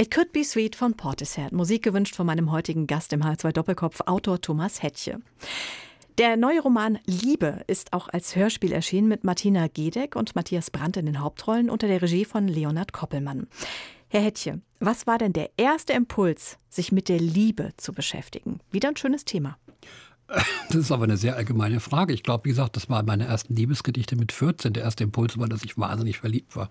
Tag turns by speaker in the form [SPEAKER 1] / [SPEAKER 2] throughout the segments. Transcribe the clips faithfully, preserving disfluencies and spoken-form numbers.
[SPEAKER 1] It Could Be Sweet von Portishead. Musik gewünscht von meinem heutigen Gast im H zwei Doppelkopf, Autor Thomas Hettche. Der neue Roman Liebe ist auch als Hörspiel erschienen mit Martina Gedeck und Matthias Brandt in den Hauptrollen unter der Regie von Leonhard Koppelmann. Herr Hettche, was war denn der erste Impuls, sich mit der Liebe zu beschäftigen? Wieder ein schönes Thema.
[SPEAKER 2] Das ist aber eine sehr allgemeine Frage. Ich glaube, wie gesagt, das waren meine ersten Liebesgedichte mit vierzehn. Der erste Impuls war, dass ich wahnsinnig verliebt war.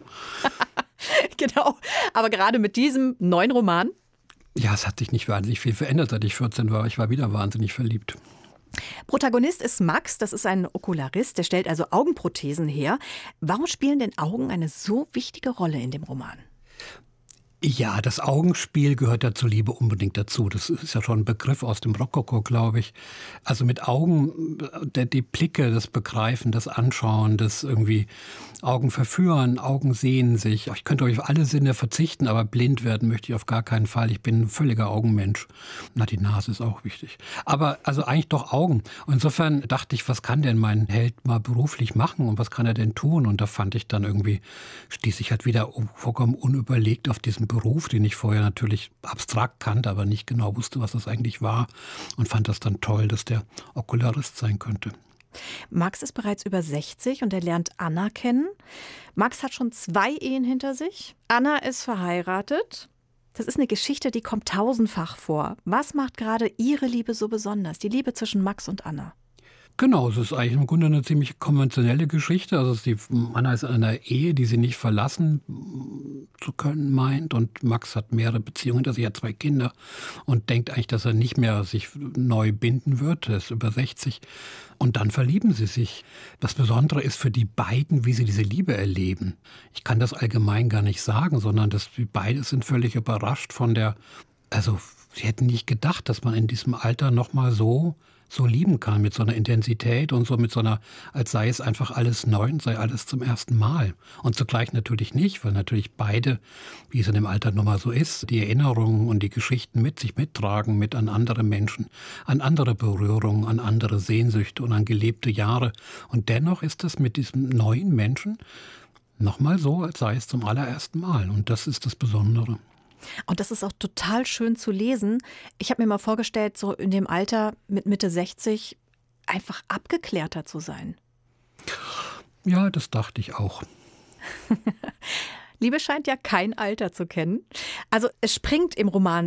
[SPEAKER 1] Genau, aber gerade mit diesem neuen Roman?
[SPEAKER 2] Ja, es hat sich nicht wahnsinnig viel verändert, seit ich vierzehn war. Ich war wieder wahnsinnig verliebt.
[SPEAKER 1] Protagonist ist Max, das ist ein Okularist, der stellt also Augenprothesen her. Warum spielen denn Augen eine so wichtige Rolle in dem Roman?
[SPEAKER 2] Ja, das Augenspiel gehört ja zur Liebe unbedingt dazu. Das ist ja schon ein Begriff aus dem Rokoko, glaube ich. Also mit Augen, der, die Blicke, das Begreifen, das Anschauen, das irgendwie Augen verführen, Augen sehen sich. Ich könnte auf alle Sinne verzichten, aber blind werden möchte ich auf gar keinen Fall. Ich bin ein völliger Augenmensch. Na, die Nase ist auch wichtig. Aber also eigentlich doch Augen. Und insofern dachte ich, was kann denn mein Held mal beruflich machen und was kann er denn tun? Und da fand ich dann irgendwie, stieß ich halt wieder vollkommen unüberlegt auf diesen Beruf, den ich vorher natürlich abstrakt kannte, aber nicht genau wusste, was das eigentlich war, und fand das dann toll, dass der Okularist sein könnte.
[SPEAKER 1] Max ist bereits über sechzig und er lernt Anna kennen. Max hat schon zwei Ehen hinter sich. Anna ist verheiratet. Das ist eine Geschichte, die kommt tausendfach vor. Was macht gerade Ihre Liebe so besonders, die Liebe zwischen Max und Anna?
[SPEAKER 2] Genau, es ist eigentlich im Grunde eine ziemlich konventionelle Geschichte. Also die Anna ist in einer Ehe, die sie nicht verlassen zu können meint. Und Max hat mehrere Beziehungen, also er hat zwei Kinder und denkt eigentlich, dass er nicht mehr sich neu binden wird. Er ist über sechzig. Und dann verlieben sie sich. Das Besondere ist für die beiden, wie sie diese Liebe erleben. Ich kann das allgemein gar nicht sagen, sondern dass die beide sind völlig überrascht von der, also sie hätten nicht gedacht, dass man in diesem Alter noch mal so so lieben kann, mit so einer Intensität und so mit so einer, als sei es einfach alles neu und sei alles zum ersten Mal. Und zugleich natürlich nicht, weil natürlich beide, wie es in dem Alter nun mal so ist, die Erinnerungen und die Geschichten mit sich mittragen, mit an andere Menschen, an andere Berührungen, an andere Sehnsüchte und an gelebte Jahre. Und dennoch ist es mit diesem neuen Menschen nochmal so, als sei es zum allerersten Mal. Und das ist das Besondere.
[SPEAKER 1] Und das ist auch total schön zu lesen. Ich habe mir mal vorgestellt, so in dem Alter mit Mitte sechzig einfach abgeklärter zu sein.
[SPEAKER 2] Ja, das dachte ich auch.
[SPEAKER 1] Liebe scheint ja kein Alter zu kennen. Also es springt im Roman